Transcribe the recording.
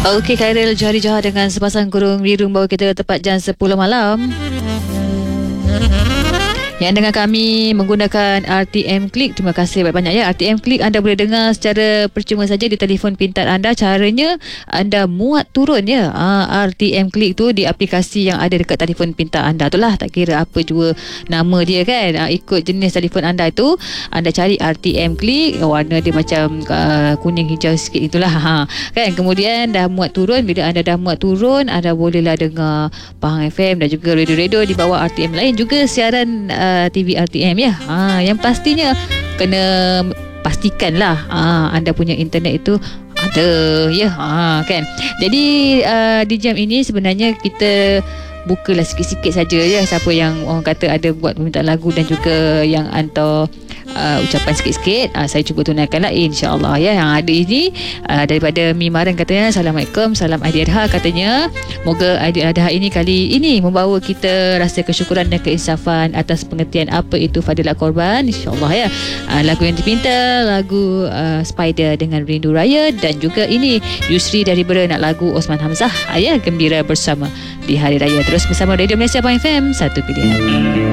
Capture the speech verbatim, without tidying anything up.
Okey, Khairil Johari Johar dengan sepasang kurung biru bawa kita tepat jam sepuluh malam. Yang dengan kami menggunakan R T M Klik. Terima kasih banyak-banyak ya. R T M Klik anda boleh dengar secara percuma saja di telefon pintar anda. Caranya anda muat turun ya ha, R T M Klik tu di aplikasi yang ada dekat telefon pintar anda tu lah. Tak kira apa jua nama dia kan, ha, ikut jenis telefon anda itu. Anda cari R T M Klik, warna dia macam uh, kuning hijau sikit itulah ha. Kan, kemudian dah muat turun. Bila anda dah muat turun, anda bolehlah dengar Pahang F M dan juga radio-radio di bawah R T M lain, juga siaran uh, T V R T M ya. Ha, yang pastinya kena pastikanlah ha, anda punya internet itu ada ya ha, kan. Jadi uh, di jam ini sebenarnya kita bukalah sikit-sikit saja ya, siapa yang orang kata ada buat permintaan lagu dan juga yang hantar uh, ucapan sikit-sikit, uh, saya cuba tunaikanlah insya-Allah ya. Yang ada ini uh, daripada Mimaran katanya, Assalamualaikum, salam Aidiladha katanya. Moga Aidiladha ini kali ini membawa kita rasa kesyukuran dan keinsafan atas pengertian apa itu fadilat korban, insya-Allah ya. Uh, lagu yang dipinta lagu uh, Spider dengan Rindu Raya, dan juga ini Yusri dari Bera nak lagu Osman Hamzah, uh, ya, Gembira Bersama di Hari Raya. Terus bersama Radio Malaysia Pahang F M, satu pilihan.